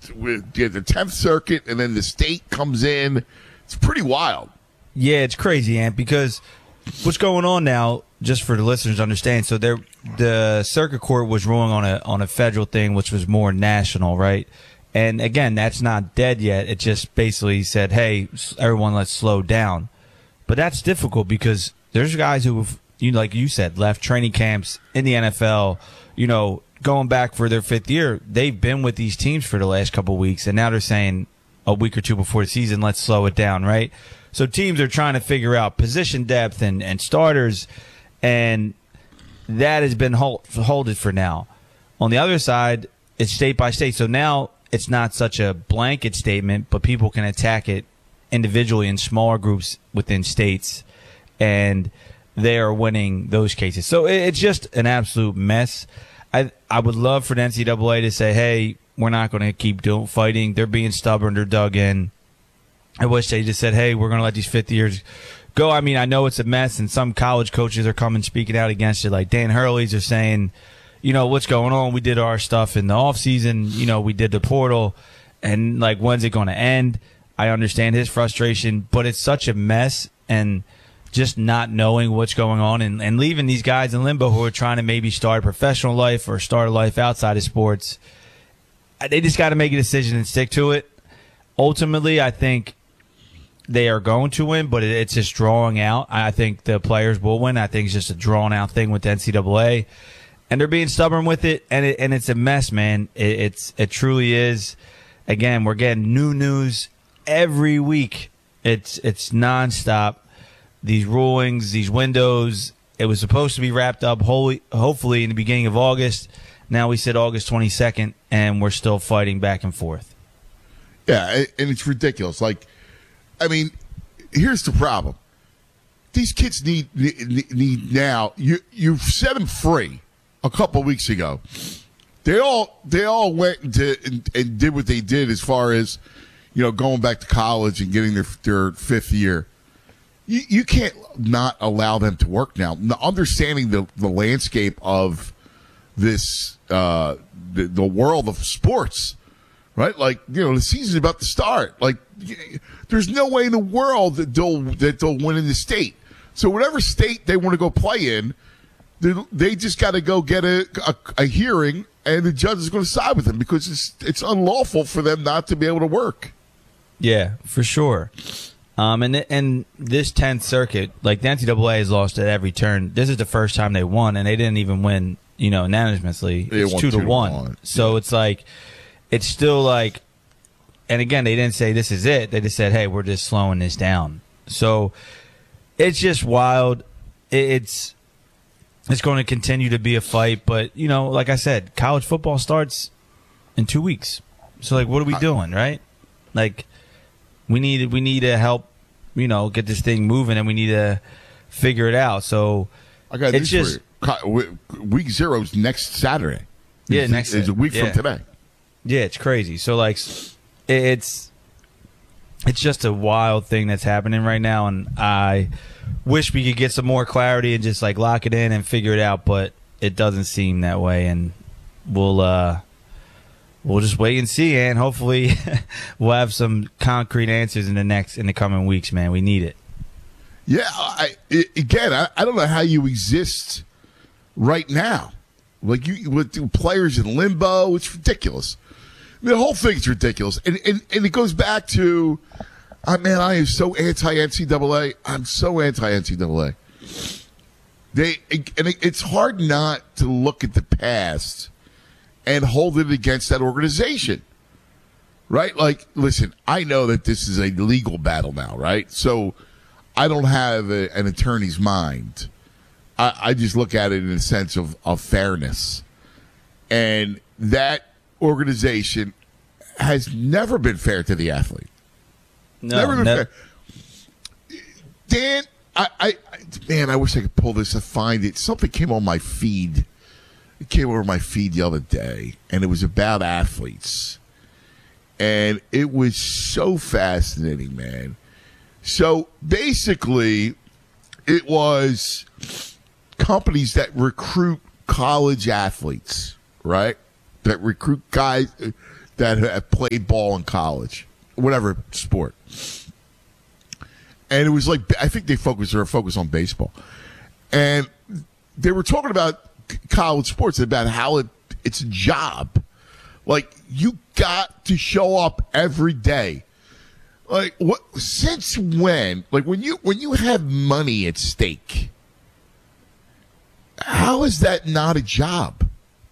with the 10th Circuit, and then the state comes in. It's pretty wild. Yeah, it's crazy, Ant, because what's going on now, just for the listeners to understand, so the circuit court was ruling on a federal thing, which was more national, right? And again, that's not dead yet. It just basically said, hey, everyone, let's slow down. But that's difficult because there's guys who have, like you said, left training camps in the NFL, going back for their 5th year. They've been with these teams for the last couple of weeks, and now they're saying a week or two before the season, let's slow it down, right? So teams are trying to figure out position depth and starters, and that has been holded for now. On the other side, it's state by state. So now it's not such a blanket statement, but people can attack it individually in smaller groups within states, and they are winning those cases. So it's just an absolute mess. I would love for the NCAA to say, hey, we're not going to keep fighting. They're being stubborn. They're dug in. I wish they just said, hey, we're going to let these 5th years go. I mean, I know it's a mess, and some college coaches are coming speaking out against it. Like Dan Hurley's are saying, what's going on? We did our stuff in the offseason. We did the portal. And, when's it going to end? I understand his frustration, but it's such a mess, and just not knowing what's going on and leaving these guys in limbo who are trying to maybe start a professional life or start a life outside of sports. They just got to make a decision and stick to it. Ultimately, I think they are going to win, but it's just drawing out. I think the players will win. I think it's just a drawn-out thing with the NCAA. And they're being stubborn with it, and it's a mess, man. It truly is. Again, we're getting new news every week. It's nonstop. These rulings, these windows, it was supposed to be wrapped up hopefully in the beginning of August. Now we said August 22nd, and we're still fighting back and forth. Yeah, and it's ridiculous. Here's the problem. These kids need now. You set them free a couple of weeks ago. They all went and did what they did as far as going back to college and getting their 5th year. You can't not allow them to work now. Understanding the landscape of this the world of sports, right? The season's about to start. There's no way in the world that they'll win in the state. So whatever state they want to go play in, they just got to go get a hearing, and the judge is going to side with them because it's unlawful for them not to be able to work. Yeah, for sure. And this 10th Circuit, the NCAA has lost at every turn. This is the first time they won, and they didn't even win, unanimously. It's 2-1. So yeah. It's still and again, they didn't say this is it. They just said, hey, we're just slowing this down. So it's just wild. It's going to continue to be a fight, but like I said, college football starts in 2 weeks. So what are we doing, right? We need to help, get this thing moving, and we need to figure it out. So I got it's just week 0 is next Saturday. Yeah, it's a week from today. Yeah, it's crazy. So it's just a wild thing that's happening right now, and I wish we could get some more clarity and just lock it in and figure it out, but it doesn't seem that way, and we'll just wait and see, and hopefully we'll have some concrete answers in the coming weeks, man. We need it. Yeah, I don't know how you exist right now. With players in limbo, it's ridiculous. The whole thing's ridiculous. And it goes back to, I am so anti-NCAA. I'm so anti-NCAA. It's hard not to look at the past and hold it against that organization, right? Listen, I know that this is a legal battle now, right? So I don't have an attorney's mind. I just look at it in a sense of fairness. And that organization has never been fair to the athlete. Never been fair. Dan, I wish I could pull this and find it. Something came on my feed. It came over my feed the other day, and it was about athletes. And it was so fascinating, man. So basically, it was companies that recruit college athletes, right? That recruit guys that have played ball in college, whatever sport. And it was like, I think they were focused on baseball. And they were talking about college sports, about how it's a job. Like, you got to show up every day. Like, what? Since when? Like, when you have money at stake, how is that not a job?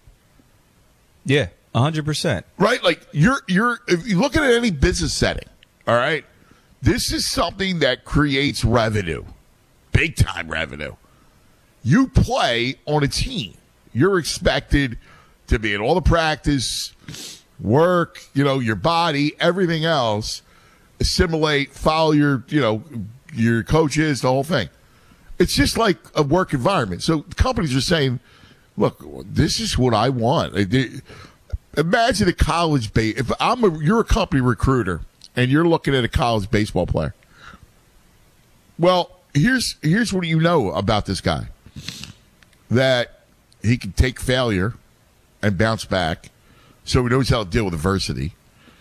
Yeah, 100%. Right? Like, if you're looking at any business setting, all right, this is something that creates revenue, big time revenue. You play on a team. You're expected to be in all the practice, work, your body, everything else, assimilate, follow your coaches, the whole thing. It's just like a work environment. So companies are saying, look, this is what I want. Imagine a college if you're a company recruiter and you're looking at a college baseball player. Well, here's what you know about this guy. That he can take failure and bounce back, so he knows how to deal with adversity.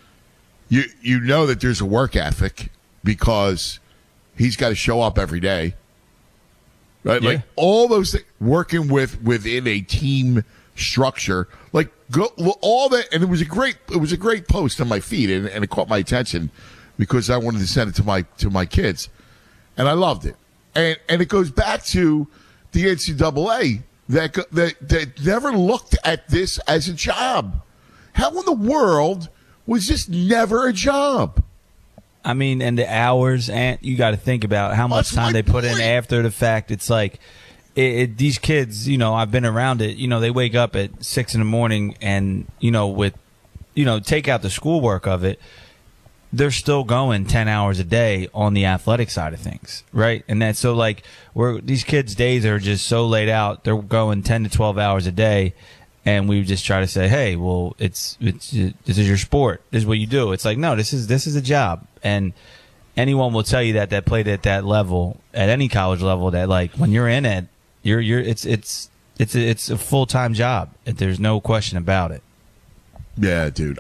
You know that there's a work ethic because he's got to show up every day, right? Yeah. Like all those things, working within a team structure, like all that. And it was a great post on my feed, and it caught my attention because I wanted to send it to my kids, and I loved it. And it goes back to the NCAA that never looked at this as a job. How in the world was this never a job? I mean, and the hours, and you got to think about how much time they put in after the fact. It's like these kids, I've been around it. They wake up at 6 a.m. and take out the schoolwork of it. They're still going 10 hours a day on the athletic side of things, right? And that's so like these kids' days are just so laid out. They're going 10 to 12 hours a day, and we just try to say, hey, well, this is your sport. This is what you do. It's like, no, this is a job, and anyone will tell you that played at that level, at any college level, that like when you're in it, it's a full-time job. There's no question about it. Yeah, dude,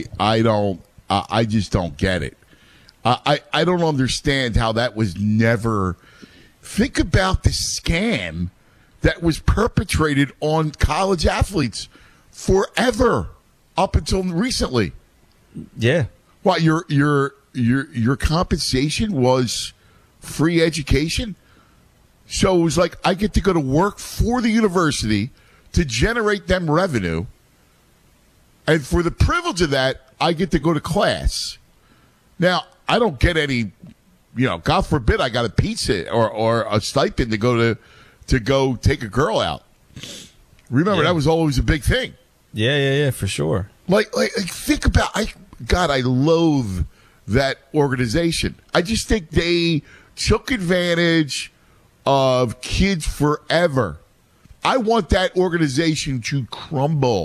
I just don't get it. I don't understand how that was never. Think about the scam that was perpetrated on college athletes forever up until recently. Yeah. What your compensation was free education? So it was like I get to go to work for the university to generate them revenue, and for the privilege of that, I get to go to class. Now, I don't get any, God forbid I got a pizza or a stipend to go take a girl out. Remember, that was always a big thing. Yeah, for sure. Like think about, I loathe that organization. I just think they took advantage of kids forever. I want that organization to crumble.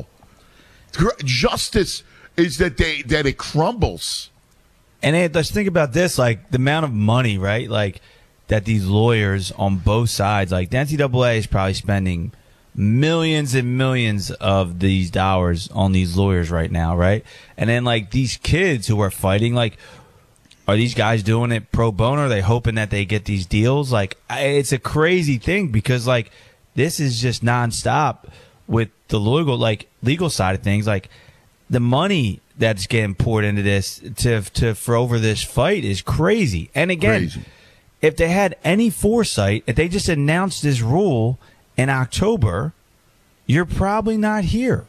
Justice is that it crumbles. And let's think about this, like the amount of money, right? Like that these lawyers on both sides, like the NCAA is probably spending millions and millions of these dollars on these lawyers right now, right? And then like these kids who are fighting, like, are these guys doing it pro bono? Are they hoping that they get these deals? Like, it's a crazy thing because like this is just nonstop with the legal side of things. Like the money that's getting poured into this for over this fight is crazy. And again, if they had any foresight, if they just announced this rule in October, you're probably not here,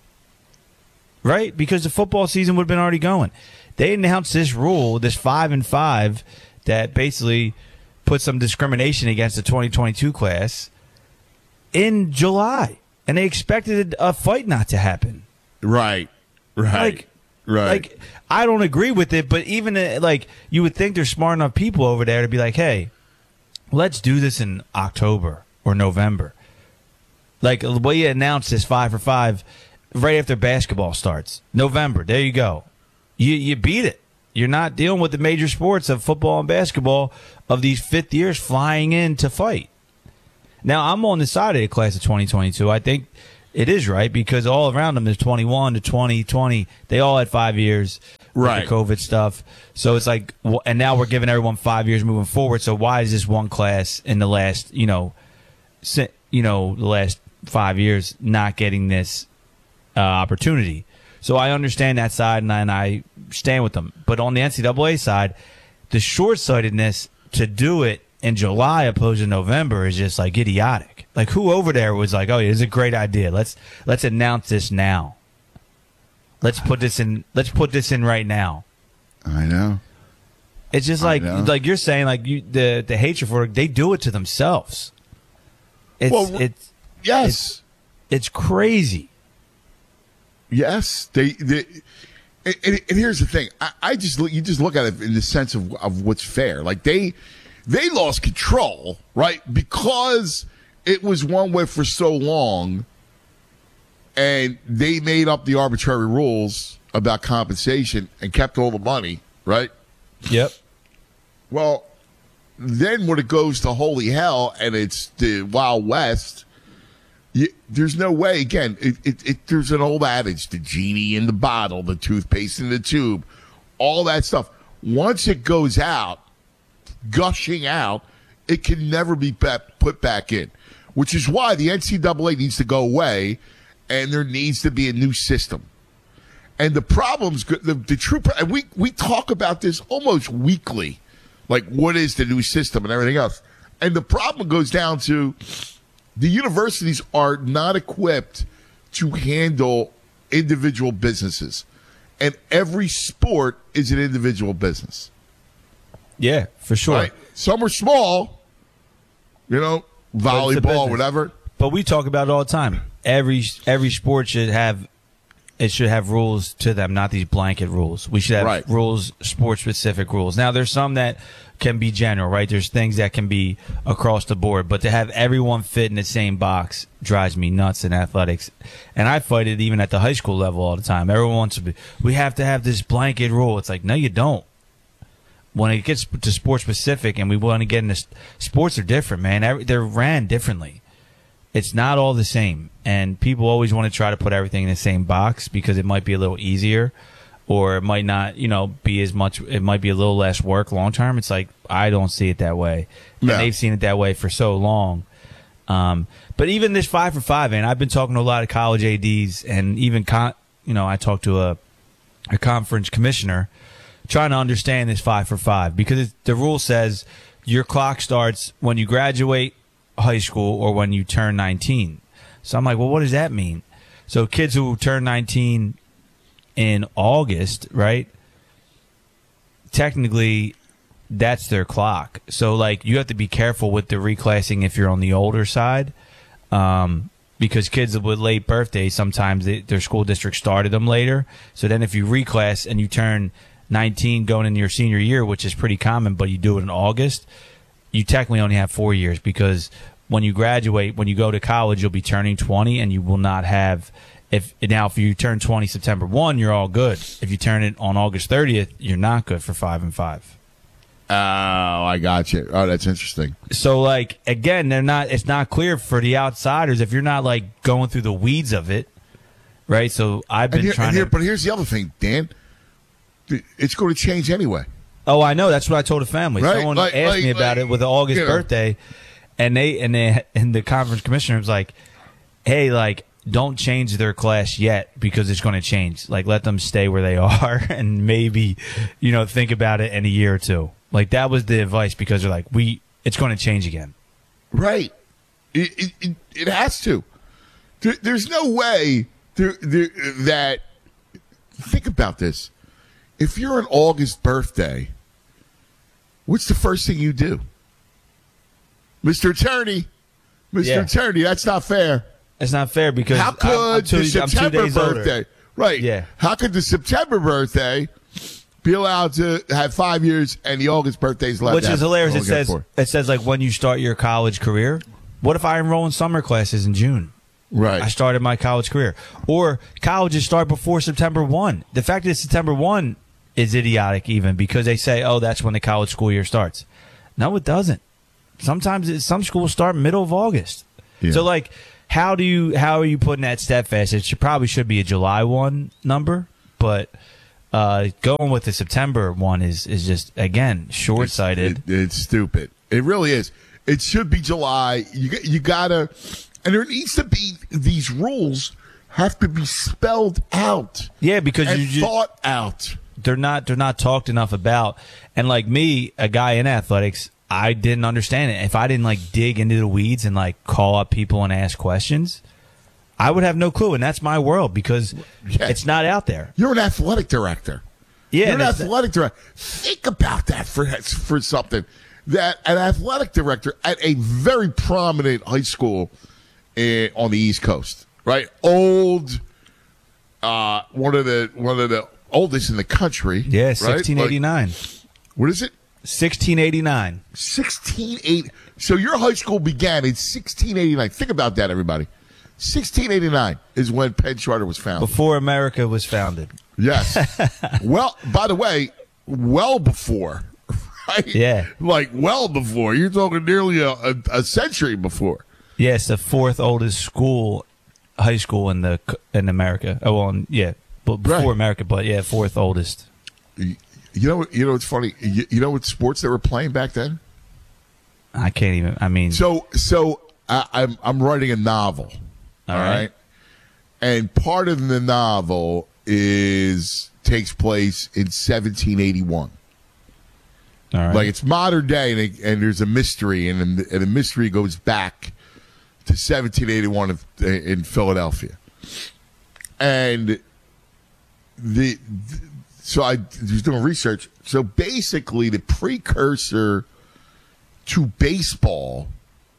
right? Because the football season would have been already going. They announced this rule, this 5-5, that basically put some discrimination against the 2022 class in July, and they expected a fight not to happen. Right. Like, I don't agree with it, but even like you would think there's smart enough people over there to be like, hey, let's do this in October or November. Like the way you announced this 5-5 right after basketball starts. November, there you go. You beat it. You're not dealing with the major sports of football and basketball of these fifth years flying in to fight. Now, I'm on the side of the class of 2022. I think It is right because all around them is 21 to 20. They all had 5 years with Right. the COVID stuff. So it's like, and now we're giving everyone 5 years moving forward. So why is this one class in the last, the last 5 years not getting this opportunity? So I understand that side, and I stand with them. But on the NCAA side, the short-sightedness to do it in July opposed to November is just like idiotic. Like who over there was like, "Oh, yeah, this is a great idea. Let's announce this now. Let's put this in right now." I know. It's just like you're saying, like the hatred for it, they do it to themselves. Yes. It's crazy. Yes, and here's the thing. You just look at it in the sense of what's fair. Like they lost control, right? Because it was one way for so long, and they made up the arbitrary rules about compensation and kept all the money, right? Yep. Well, then when it goes to holy hell and it's the Wild West. There's no way. Again, there's an old adage: the genie in the bottle, the toothpaste in the tube, all that stuff. Once it goes out, gushing out, it can never be put back in. Which is why the NCAA needs to go away, and there needs to be a new system. And the problems, the true, and we talk about this almost weekly, like what is the new system and everything else. And the problem goes down to the universities are not equipped to handle individual businesses. And every sport is an individual business. Yeah, for sure. Right? Some are small, volleyball, whatever. But we talk about it all the time. Every sport should have rules to them, not these blanket rules. We should have rules, sport-specific rules. Now, there's some that can be general, right? There's things that can be across the board, but to have everyone fit in the same box drives me nuts in athletics. And I fight it even at the high school level all the time. Everyone wants to we have to have this blanket rule. It's like, no, you don't. When it gets to sport-specific and we want to get into sports are different, man. They're ran differently. It's not all the same. And people always want to try to put everything in the same box because it might be a little easier or it might not, be as much. It might be a little less work long term. It's like, I don't see it that way. No. And they've seen it that way for so long. But even this 5 for 5, man, I've been talking to a lot of college ADs and even, I talked to a conference commissioner trying to understand this 5 for 5 because the rule says your clock starts when you graduate high school or when you turn 19. So I'm like, well, what does that mean? So kids who turn 19 in August, right? Technically, that's their clock. So like, you have to be careful with the reclassing if you're on the older side, because kids with late birthdays sometimes their school district started them later. So then if you reclass and you turn 19 going into your senior year, which is pretty common, but you do it in August, you technically only have 4 years because when you graduate, when you go to college, you'll be turning 20 and you will not have if you turn 20 September 1, you're all good. If you turn it on August 30th, you're not good for 5 and 5. Oh, I got you. Oh, that's interesting. So like again, it's not clear for the outsiders if you're not like going through the weeds of it. Right? So I've been but here's the other thing, Dan. It's going to change anyway. Oh, I know. That's what I told the family. Right? Someone asked me about it with the August birthday, and the conference commissioner was like, "Hey, like, don't change their class yet because it's going to change. Like, let them stay where they are, and maybe, think about it in a year or two." Like that was the advice because they're like, it's going to change again. Right. It has to. There's no way that. Think about this. If you're an August birthday, what's the first thing you do? Mr. Attorney, Attorney, that's not fair. It's not fair because how could the September birthday, older. Right? Yeah. How could the September birthday be allowed to have 5 years and the August birthday's left? Which is hilarious. It says like when you start your college career. What if I enroll in summer classes in June? Right. I started my college career. Or colleges start before September 1. The fact that it's September 1 is idiotic even because they say, oh, that's when the college school year starts. No, it doesn't. Sometimes some schools start middle of August. Yeah. So, like, how are you putting that steadfast? It probably should be a July 1 number, but going with the September one is just, again, short-sighted. It's stupid. It really is. It should be July. You gotta, and there needs to be, these rules have to be spelled out. Yeah, because and thought out. They're not talked enough about. And like me, a guy in athletics, I didn't understand it. If I didn't like dig into the weeds and like call up people and ask questions, I would have no clue. And that's my world because it's not out there. You're an athletic director. Yeah, You're an athletic director. Think about that for something. That an athletic director at a very prominent high school on the East Coast, right? Old, one of the oldest in the country. Yeah, right? 1689. What is it? 1689. 1680. So your high school began in 1689. Think about that, everybody. 1689 is when Penn Charter was founded. Before America was founded. Yes. Well, by the way, well before. Right? Yeah. Like well before. You're talking nearly a century before. Yes, the fourth oldest high school in America. Oh, well, yeah, but before America, but yeah, fourth oldest. You know what's funny? You know what sports they were playing back then? I can't even. I mean, so I'm writing a novel. All right, and part of the novel takes place in 1781. all right. Like it's modern day, and there's a mystery, and the mystery goes back to 1781 in Philadelphia, and so I was doing research. So basically, the precursor to baseball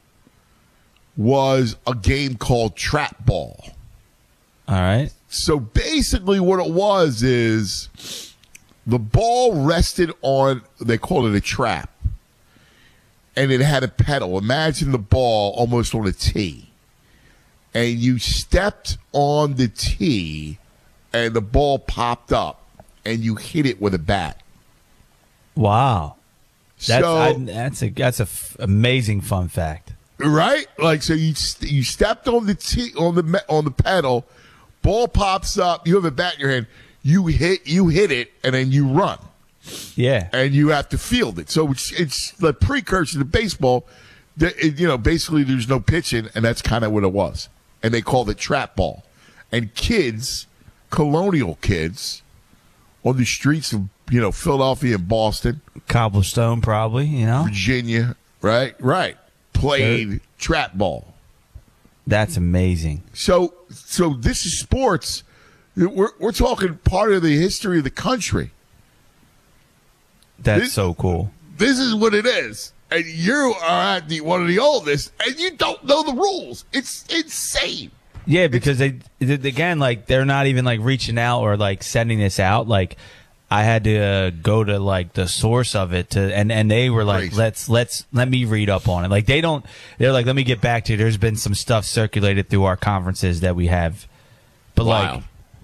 was a game called trap ball. All right. So basically, what it was is the ball rested on, they called it a trap, and it had a pedal. Imagine the ball almost on a tee, and you stepped on the tee, and the ball popped up, and you hit it with a bat. Wow. That's That's amazing fun fact. Right? Like, so you stepped on the tee, on the pedal, ball pops up, you have a bat in your hand, you hit it, and then you run. Yeah. And you have to field it. So it's the precursor to baseball. Basically there's no pitching, and that's kind of what it was. And they called it trap ball. And kids, colonial kids, on the streets of Philadelphia and Boston, Cobblestone, probably, Virginia, right, played trap ball. That's amazing. So this is sports. We're talking part of the history of the country. That's so cool. This is what it is. And you are at one of the oldest, and you don't know the rules. It's insane. Yeah, because again, like they're not even like reaching out or like sending this out. Like I had to go to like the source of it and they were like, let me read up on it. Like they're like, let me get back to you. There's been some stuff circulated through our conferences that we have, but wow.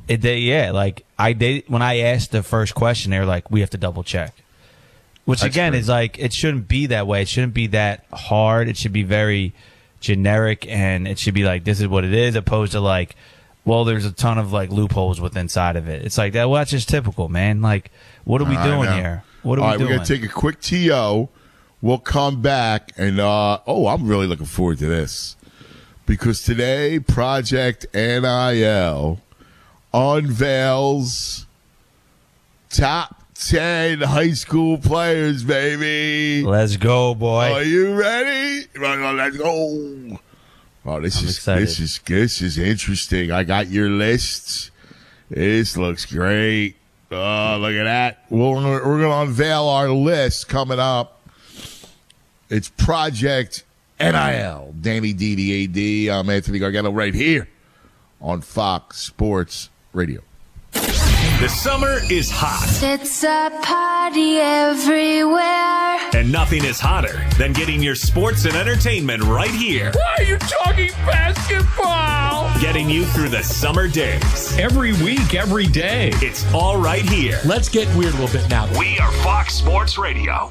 When I asked the first question, they were like, we have to double check. Which That's again great. is like, it shouldn't be that way. It shouldn't be that hard. It should be very generic, and it should be like, this is what it is, opposed to like, well, there's a ton of like loopholes with inside of it. It's like that. Well, that's just typical, man. Like, what are we doing here? What are we doing? We're gonna take a quick TO. We'll come back, and I'm really looking forward to this because today Project NIL unveils top 10 high school players, baby. Let's go, boy. Are you ready? Let's go. Oh, this is interesting. I got your lists. This looks great. Oh, look at that. We're gonna unveil our list coming up. It's Project NIL. Danny D, the AD. I'm Anthony Gargano right here on Fox Sports Radio. The summer is hot. It's a party everywhere. And nothing is hotter than getting your sports and entertainment right here. Why are you talking basketball? Getting you through the summer days. Every week, every day. It's all right here. Let's get weird a little bit now. We are Fox Sports Radio.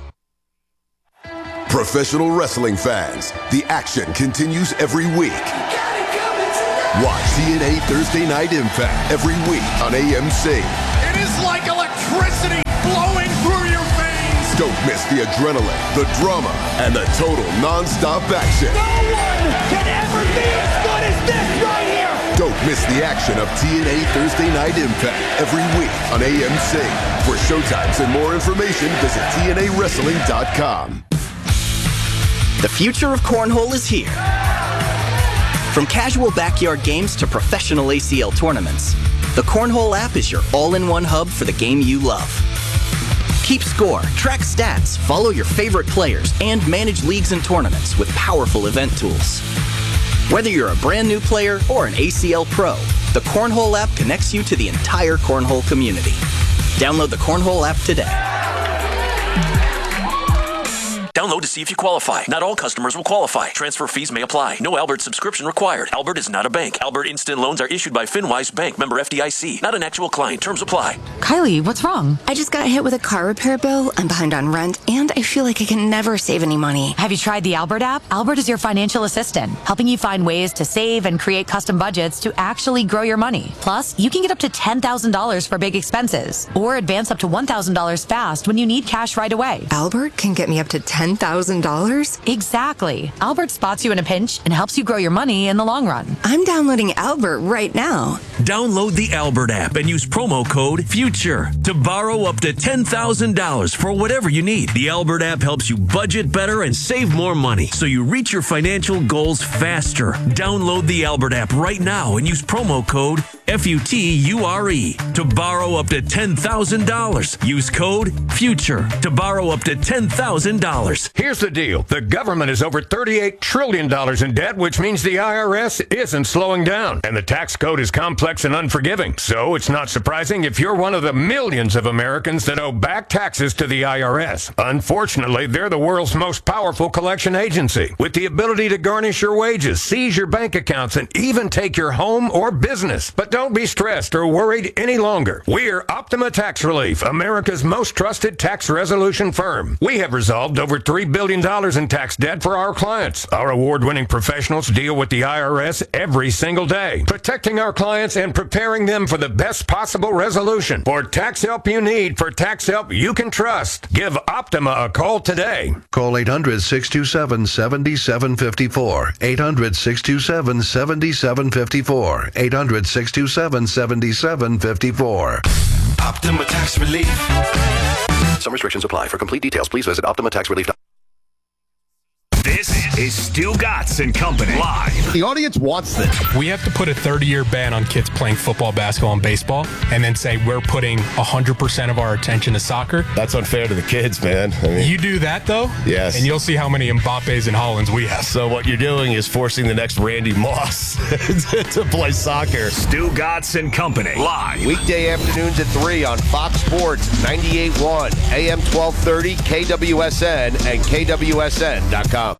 Professional wrestling fans, the action continues every week. Watch TNA Thursday Night Impact every week on AMC. It is like electricity flowing through your veins. Don't miss the adrenaline, the drama, and the total non-stop action. No one can ever be as good as this right here. Don't miss the action of TNA Thursday Night Impact every week on AMC. For showtimes and more information, visit TNAWrestling.com. The future of cornhole is here. From casual backyard games to professional ACL tournaments, the Cornhole app is your all-in-one hub for the game you love. Keep score, track stats, follow your favorite players, and manage leagues and tournaments with powerful event tools. Whether you're a brand new player or an ACL pro, the Cornhole app connects you to the entire cornhole community. Download the Cornhole app today. Download to see if you qualify. Not all customers will qualify. Transfer fees may apply. No Albert subscription required. Albert is not a bank. Albert Instant Loans are issued by FinWise Bank, member FDIC. Not an actual client. Terms apply. Kylie, what's wrong? I just got hit with a car repair bill. I'm behind on rent, and I feel like I can never save any money. Have you tried the Albert app? Albert is your financial assistant, helping you find ways to save and create custom budgets to actually grow your money. Plus, you can get up to $10,000 for big expenses, or advance up to $1,000 fast when you need cash right away. Albert can get me up to $10,000? Exactly. Albert spots you in a pinch and helps you grow your money in the long run. I'm downloading Albert right now. Download the Albert app and use promo code FUTURE to borrow up to $10,000 for whatever you need. The Albert app helps you budget better and save more money so you reach your financial goals faster. Download the Albert app right now and use promo code FUTURE to borrow up to $10,000. Use code FUTURE to borrow up to $10,000. Here's the deal. The government is over $38 trillion in debt, which means the IRS isn't slowing down. And the tax code is complex and unforgiving. So it's not surprising if you're one of the millions of Americans that owe back taxes to the IRS. Unfortunately, they're the world's most powerful collection agency, with the ability to garnish your wages, seize your bank accounts, and even take your home or business. But don't be stressed or worried any longer. We're Optima Tax Relief, America's most trusted tax resolution firm. We have resolved over $3 billion in tax debt for our clients. Our award-winning professionals deal with the IRS every single day, protecting our clients and preparing them for the best possible resolution. For tax help you need, for tax help you can trust, give Optima a call today. Call 800-627-7754. 800-627-7754. 800-627-7754. Optima Tax Relief. Some restrictions apply. For complete details, please visit OptimaTaxRelief.com. This is Stu Gatz and Company live. The audience wants this. We have to put a 30-year ban on kids playing football, basketball, and baseball, and then say we're putting 100% of our attention to soccer. That's unfair to the kids, man. I mean, you do that, though? Yes. And you'll see how many Mbappes and Hollands we have. So what you're doing is forcing the next Randy Moss to play soccer. Stu Gatz and Company live. Weekday afternoons at 3 on Fox Sports 98.1, AM 1230, KWSN, and KWSN.com.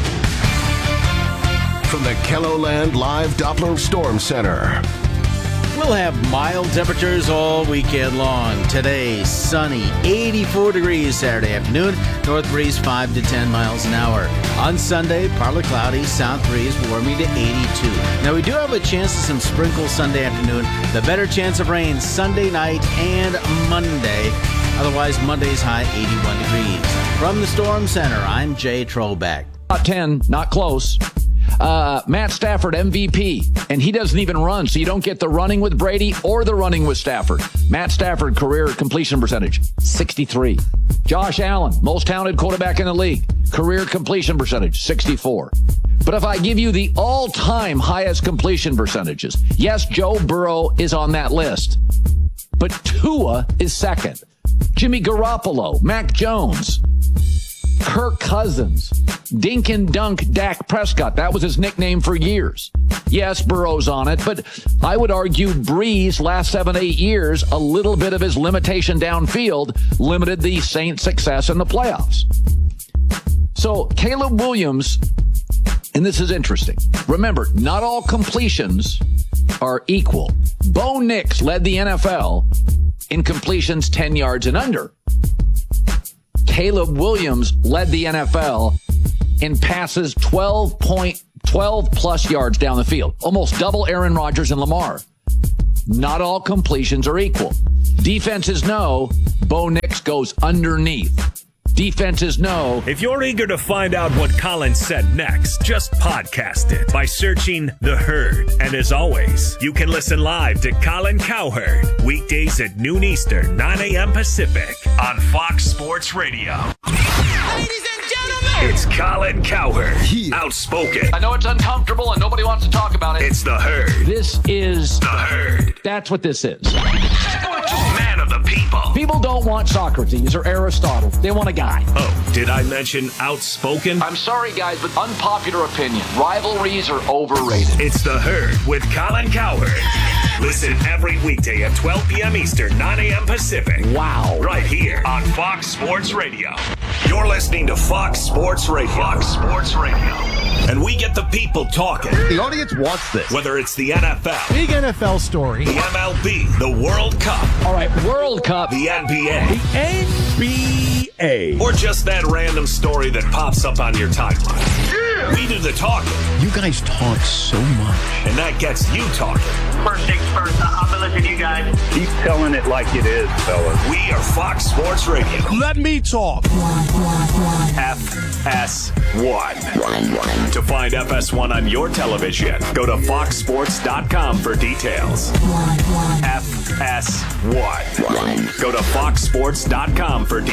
From the KELOLAND Live Doppler Storm Center. We'll have mild temperatures all weekend long. Today, sunny, 84 degrees Saturday afternoon. North breeze 5 to 10 miles an hour. On Sunday, partly cloudy, south breeze warming to 82. Now, we do have a chance of some sprinkles Sunday afternoon. The better chance of rain Sunday night and Monday. Otherwise, Monday's high 81 degrees. From the Storm Center, I'm Jay Trollback. Top 10, not close. Matt Stafford, MVP, and he doesn't even run, so you don't get the running with Brady or the running with Stafford. Matt Stafford, career completion percentage, 63. Josh Allen, most talented quarterback in the league, career completion percentage, 64. But if I give you the all-time highest completion percentages, yes, Joe Burrow is on that list, but Tua is second. Jimmy Garoppolo, Mac Jones, Kirk Cousins, Dink and Dunk Dak Prescott. That was his nickname for years. Yes, Burrow's on it, but I would argue Breeze last 7-8 years, a little bit of his limitation downfield limited the Saints' success in the playoffs. So Caleb Williams, and this is interesting. Remember, not all completions are equal. Bo Nix led the NFL in completions 10 yards and under. Caleb Williams led the NFL in passes 12.2 12-plus yards down the field, almost double Aaron Rodgers and Lamar. Not all completions are equal. Defenses know Bo Nix goes underneath. Defenses know. If you're eager to find out what Colin said next, just podcast it by searching The Herd. And as always, you can listen live to Colin Cowherd weekdays at noon Eastern, 9 a.m. Pacific on Fox Sports Radio. Ladies and gentlemen, It's Colin Cowherd, outspoken. I know it's uncomfortable and nobody wants to talk about it. It's The Herd. This is The Herd. That's what this is. Man of the people. People don't want Socrates or Aristotle. They want a guy. Oh, did I mention outspoken? I'm sorry, guys, but unpopular opinion. Rivalries are overrated. It's The Herd with Colin Cowherd. Listen every weekday at 12 p.m. Eastern, 9 a.m. Pacific. Wow. Right here on Fox Sports Radio. You're listening to Fox Sports Radio. Fox Sports Radio. And we get the people talking. The audience wants this. Whether it's the NFL, big NFL story. the MLB, the World Cup, All right, World Cup. the NBA, NBA. or just that random story that pops up on your timeline. Yeah. We do the talking. You guys talk so much. And that gets you talking. First things first, I've been listening to you guys. Keep telling it like it is, fellas. We are Fox Sports Radio. Let me talk. FS1. To find FS1 on your television, go to foxsports.com for details. FS1. Go to foxsports.com for details.